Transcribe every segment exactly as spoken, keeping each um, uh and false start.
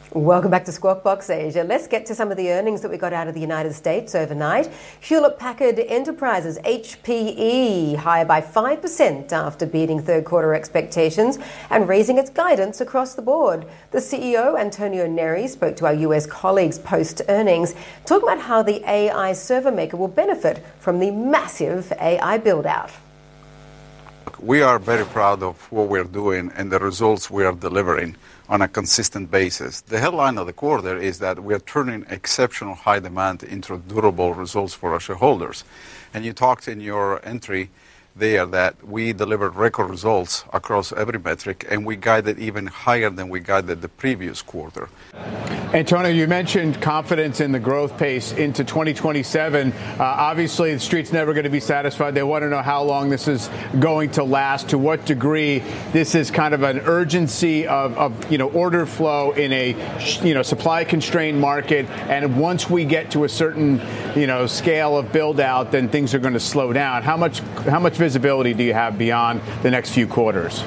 Welcome back to Squawk Box Asia. Let's get to some of the earnings that we got out of the United States overnight. Hewlett-Packard Enterprises, H P E, higher by five percent after beating third quarter expectations and raising its guidance across the board. The C E O, Antonio Neri, spoke to our U S colleagues post-earnings, talking about how the A I server maker will benefit from the massive A I build-out. We are very proud of what we're doing and the results we are delivering on a consistent basis. The headline of the quarter is that we are turning exceptional high demand into durable results for our shareholders. And you talked in your entry there that we delivered record results across every metric, and we guided even higher than we guided the previous quarter. Antonio, you mentioned confidence in the growth pace into twenty twenty-seven. Uh, obviously, the street's never going to be satisfied. They want to know how long this is going to last, to what degree this is kind of an urgency of, of you know, order flow in a, you know, supply-constrained market. And once we get to a certain, you know, scale of build-out, then things are going to slow down. How much, how much visibility do you have beyond the next few quarters?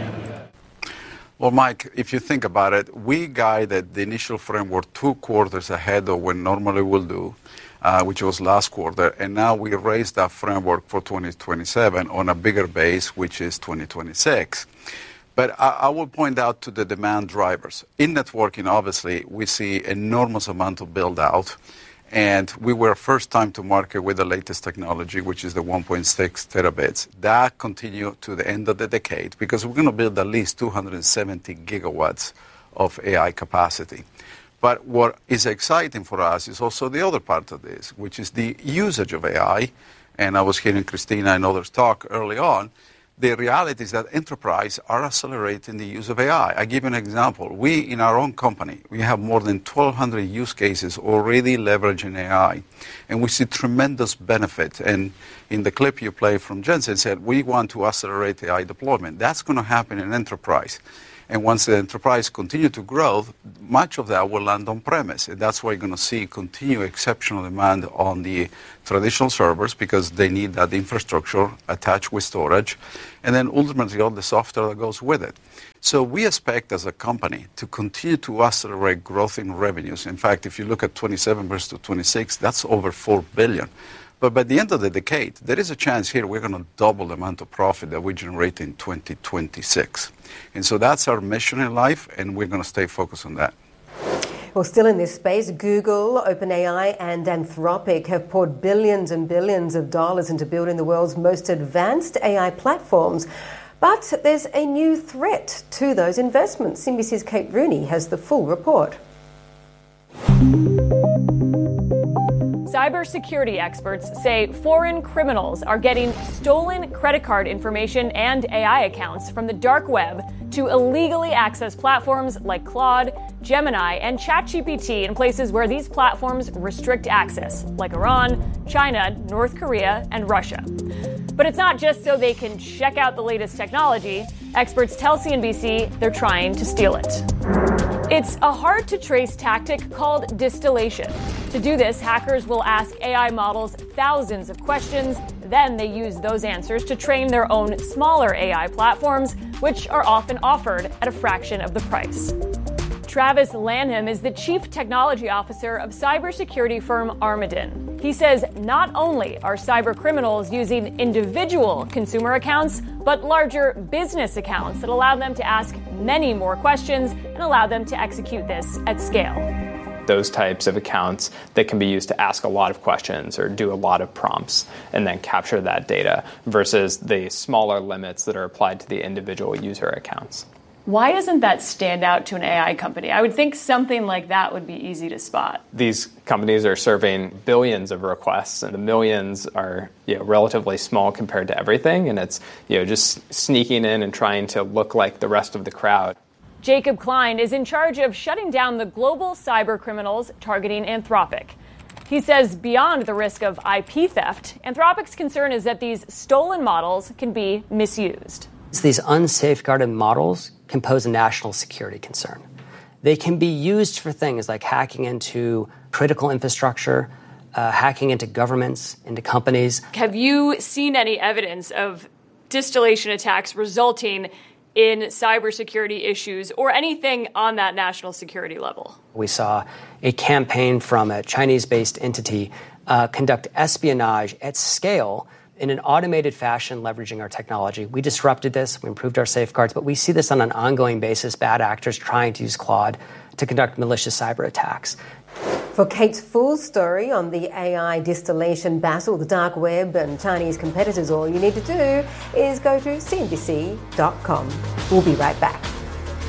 Well, Mike, if you think about it, we guided the initial framework two quarters ahead of when normally we'll do, uh, which was last quarter, and now we raised that framework for twenty twenty-seven on a bigger base, which is twenty twenty-six. But I, I will point out to the demand drivers. In networking, obviously, we see enormous amount of build-out. And we were first time to market with the latest technology, which is the one point six terabits. That continued to the end of the decade because we're going to build at least two hundred seventy gigawatts of A I capacity. But what is exciting for us is also the other part of this, which is the usage of A I. And I was hearing Christina and others talk early on. The reality is that enterprise are accelerating the use of A I. I give you an example. We, in our own company, we have more than twelve hundred use cases already leveraging A I. And we see tremendous benefit. And in the clip you played from Jensen said, we want to accelerate A I deployment. That's going to happen in enterprise. And once the enterprise continue to grow, much of that will land on premise. And that's why you're going to see continued exceptional demand on the traditional servers because they need that infrastructure attached with storage. And then ultimately all the software that goes with it. So we expect as a company to continue to accelerate growth in revenues. In fact, if you look at twenty-seven versus twenty-six, that's over four billion dollars. But by the end of the decade, there is a chance here we're going to double the amount of profit that we generate in twenty twenty-six. And so that's our mission in life, and we're going to stay focused on that. Well, still in this space, Google, OpenAI, and Anthropic have poured billions and billions of dollars into building the world's most advanced A I platforms. But there's a new threat to those investments. C N B C's Kate Rooney has the full report. Cybersecurity experts say foreign criminals are getting stolen credit card information and A I accounts from the dark web to illegally access platforms like Claude, Gemini, and ChatGPT in places where these platforms restrict access, like Iran, China, North Korea, and Russia. But it's not just so they can check out the latest technology. Experts tell C N B C they're trying to steal it. It's a hard-to-trace tactic called distillation. To do this, hackers will ask A I models thousands of questions. Then they use those answers to train their own smaller A I platforms, which are often offered at a fraction of the price. Travis Lanham is the chief technology officer of cybersecurity firm Armadin. He says not only are cyber criminals using individual consumer accounts, but larger business accounts that allow them to ask many more questions and allow them to execute this at scale. Those types of accounts that can be used to ask a lot of questions or do a lot of prompts and then capture that data versus the smaller limits that are applied to the individual user accounts. Why doesn't that stand out to an A I company? I would think something like that would be easy to spot. These companies are serving billions of requests, and the millions are, you know, relatively small compared to everything, and it's, you know, just sneaking in and trying to look like the rest of the crowd. Jacob Klein is in charge of shutting down the global cyber criminals targeting Anthropic. He says beyond the risk of I P theft, Anthropic's concern is that these stolen models can be misused. These unsafeguarded models can pose a national security concern. They can be used for things like hacking into critical infrastructure, uh, hacking into governments, into companies. Have you seen any evidence of distillation attacks resulting in cybersecurity issues or anything on that national security level? We saw a campaign from a Chinese-based entity uh, conduct espionage at scale in an automated fashion, leveraging our technology. We disrupted this, we improved our safeguards, but we see this on an ongoing basis, bad actors trying to use Claude to conduct malicious cyber attacks. For Kate's full story on the A I distillation battle, the dark web and Chinese competitors, all you need to do is go to C N B C dot com. We'll be right back.